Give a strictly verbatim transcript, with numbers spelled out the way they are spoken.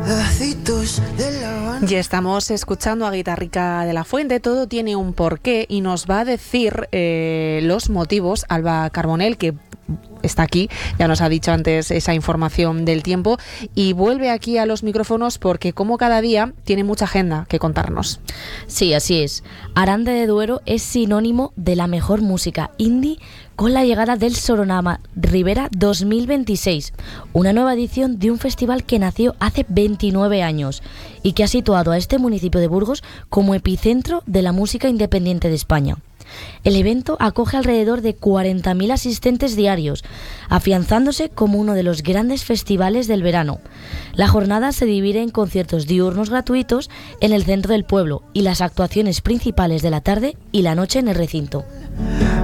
Ya estamos escuchando a Guitarrica de la Fuente. Todo tiene un porqué y nos va a decir eh, los motivos Alba Carbonell, que está aquí, ya nos ha dicho antes esa información del tiempo, y vuelve aquí a los micrófonos porque, como cada día, tiene mucha agenda que contarnos. Sí, así es. Aranda de Duero es sinónimo de la mejor música indie con la llegada del Soronama Ribera dos mil veintiséis, una nueva edición de un festival que nació hace veintinueve años y que ha situado a este municipio de Burgos como epicentro de la música independiente de España. El evento acoge alrededor de cuarenta mil asistentes diarios, afianzándose como uno de los grandes festivales del verano. La jornada se divide en conciertos diurnos gratuitos en el centro del pueblo y las actuaciones principales de la tarde y la noche en el recinto.